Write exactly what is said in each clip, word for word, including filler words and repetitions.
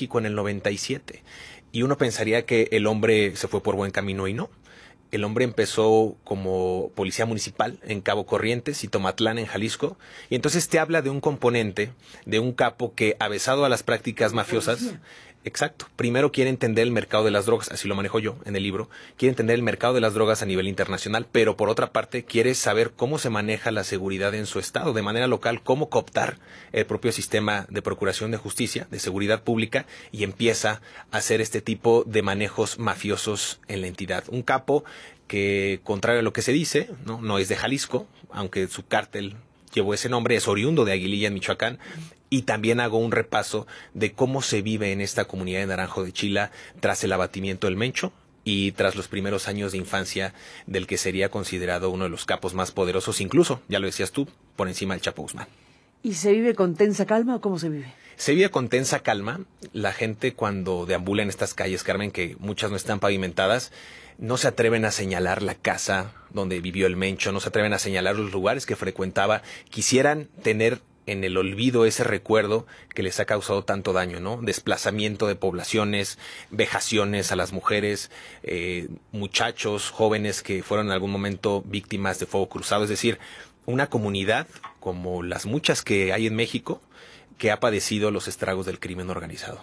México en el noventa y siete. Y uno pensaría que el hombre se fue por buen camino y no. El hombre empezó como policía municipal en Cabo Corrientes y Tomatlán en Jalisco. Y entonces te habla de un componente, de un capo que, avesado a las prácticas mafiosas, exacto, primero quiere entender el mercado de las drogas, así lo manejo yo en el libro, quiere entender el mercado de las drogas a nivel internacional, pero por otra parte quiere saber cómo se maneja la seguridad en su estado, de manera local, cómo cooptar el propio sistema de procuración de justicia, de seguridad pública, y empieza a hacer este tipo de manejos mafiosos en la entidad. Un capo que, contrario a lo que se dice, no, no es de Jalisco, aunque su cártel llevó ese nombre, es oriundo de Aguililla, en Michoacán. Y también hago un repaso de cómo se vive en esta comunidad de Naranjo de Chila tras el abatimiento del Mencho y tras los primeros años de infancia del que sería considerado uno de los capos más poderosos, incluso, ya lo decías tú, por encima del Chapo Guzmán. ¿Y se vive con tensa calma o cómo se vive? Se vive con tensa calma. La gente, cuando deambula en estas calles, Carmen, que muchas no están pavimentadas, no se atreven a señalar la casa donde vivió el Mencho, no se atreven a señalar los lugares que frecuentaba. Quisieran tener en el olvido ese recuerdo que les ha causado tanto daño, ¿no? Desplazamiento de poblaciones, vejaciones a las mujeres, eh, muchachos, jóvenes que fueron en algún momento víctimas de fuego cruzado. Es decir, una comunidad como las muchas que hay en México que ha padecido los estragos del crimen organizado.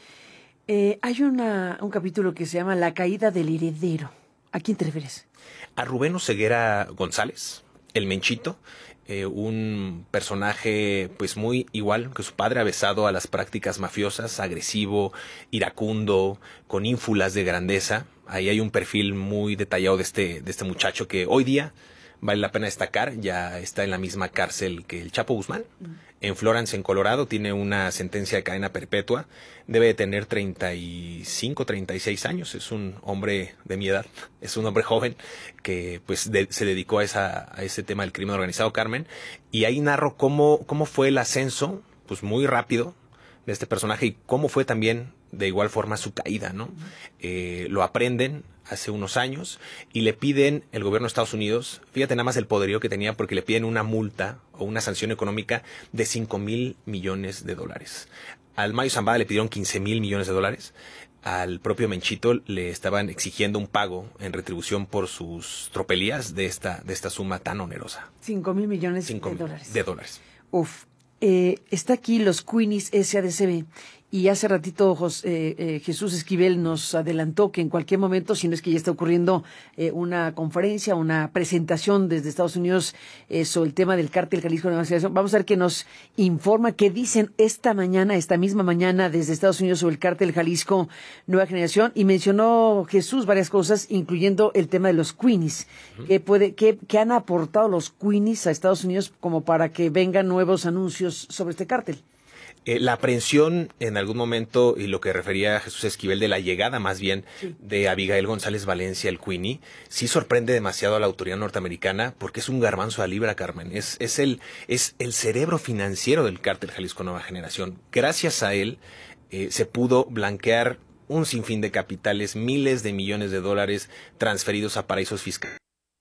Eh, hay una, un capítulo que se llama La caída del heredero. ¿A quién te refieres? A Rubén Oseguera González, el Menchito, eh, un personaje pues muy igual que su padre, avesado a las prácticas mafiosas, agresivo, iracundo, con ínfulas de grandeza. Ahí hay un perfil muy detallado de este, de este muchacho que hoy día vale la pena destacar, ya está en la misma cárcel que el Chapo Guzmán. En Florence, en Colorado, tiene una sentencia de cadena perpetua. Debe de tener treinta y cinco, treinta y seis años. Es un hombre de mi edad. Es un hombre joven que pues de, se dedicó a, esa, a ese tema del crimen organizado, Carmen. Y ahí narro cómo, cómo fue el ascenso, pues muy rápido, de este personaje y cómo fue también de igual forma su caída, ¿no? Eh, lo aprenden hace unos años y le piden el gobierno de Estados Unidos, fíjate nada más el poderío que tenía, porque le piden una multa o una sanción económica de cinco mil millones de dólares. Al Mayo Zambada le pidieron quince mil millones de dólares. Al propio Menchito le estaban exigiendo un pago en retribución por sus tropelías de esta, de esta suma tan onerosa. Cinco mil millones Cinco de mil dólares. De dólares. Uf. Eh, está aquí los Queenies S A D C B y hace ratito José, eh, Jesús Esquivel nos adelantó que en cualquier momento, si no es que ya está ocurriendo eh, una conferencia, una presentación desde Estados Unidos eh, sobre el tema del cártel Jalisco Nueva Generación. Vamos a ver qué nos informa, qué dicen esta mañana, esta misma mañana desde Estados Unidos sobre el cártel Jalisco Nueva Generación, y mencionó Jesús varias cosas, incluyendo el tema de los Queenies. Uh-huh. ¿Qué puede, qué, qué han aportado los Queenies a Estados Unidos como para que vengan nuevos anuncios sobre este cártel? Eh, la aprehensión en algún momento, y lo que refería a Jesús Esquivel, de la llegada más bien sí. de Abigail González Valencia, el Queenie, sí sorprende demasiado a la autoridad norteamericana porque es un garbanzo a libra, Carmen. Es, es, el, es el cerebro financiero del cártel Jalisco Nueva Generación. Gracias a él eh, se pudo blanquear un sinfín de capitales, miles de millones de dólares transferidos a paraísos fiscales.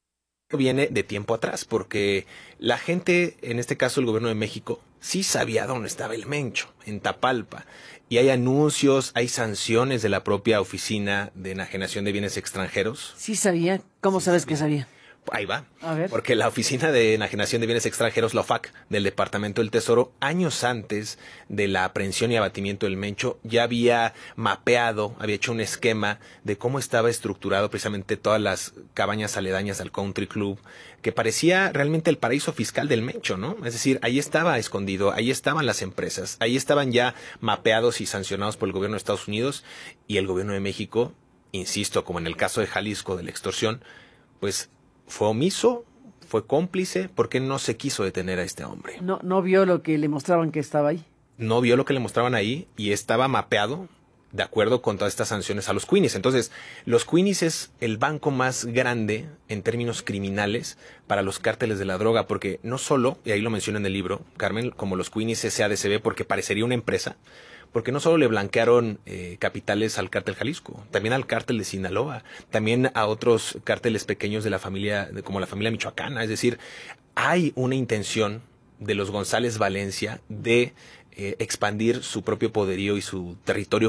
Viene de tiempo atrás, porque la gente, en este caso el gobierno de México, sí sabía dónde estaba el Mencho, en Tapalpa, y hay anuncios, hay sanciones de la propia Oficina de Enajenación de Bienes Extranjeros. Sí sabía. ¿Cómo sí sabes sabía. que sabía? Ahí va. A ver. Porque la Oficina de Enajenación de Bienes Extranjeros, la O F A C, del Departamento del Tesoro, años antes de la aprehensión y abatimiento del Mencho, ya había mapeado, había hecho un esquema de cómo estaba estructurado precisamente todas las cabañas aledañas al Country Club, que parecía realmente el paraíso fiscal del Mencho, ¿no? Es decir, ahí estaba escondido, ahí estaban las empresas, ahí estaban ya mapeados y sancionados por el gobierno de Estados Unidos, y el gobierno de México, insisto, como en el caso de Jalisco, de la extorsión, pues fue omiso, fue cómplice, porque no se quiso detener a este hombre. No, no vio lo que le mostraban que estaba ahí. No vio lo que le mostraban ahí y estaba mapeado de acuerdo con todas estas sanciones a los Queenies. Entonces, los Queenies es el banco más grande en términos criminales para los cárteles de la droga, porque no solo, y ahí lo menciona en el libro, Carmen, como los Queenies S A D C B, porque parecería una empresa, porque no solo le blanquearon eh, capitales al cártel Jalisco, también al cártel de Sinaloa, también a otros cárteles pequeños de la familia, de, como la familia michoacana. Es decir, hay una intención de los González Valencia de eh, expandir su propio poderío y su territorio